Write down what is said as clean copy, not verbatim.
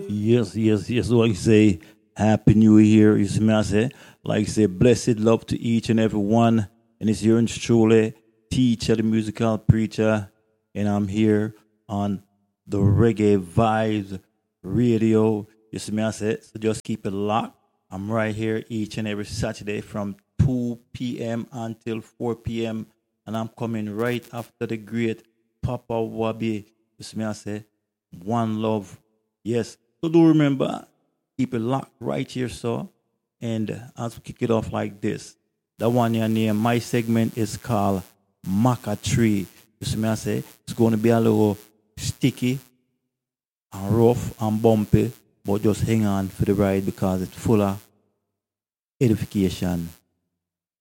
Yes. Like say, Happy New Year. You see me, I say, like say, blessed love to each and every one. And it's here in truly, teacher, the musical preacher. And I'm here on the Reggae Vibes Radio. You see me, I say, so just keep it locked. I'm right here each and every Saturday from 2 p.m. until 4 p.m. And I'm coming right after the great Papa Wabi. You see me, I say, one love. Yes. So do remember, keep it locked right here, so. And as we kick it off like this, the one your name, my segment is called Maca Tree. You see me, I say, it's going to be a little sticky and rough and bumpy, but just hang on for the ride because it's full of edification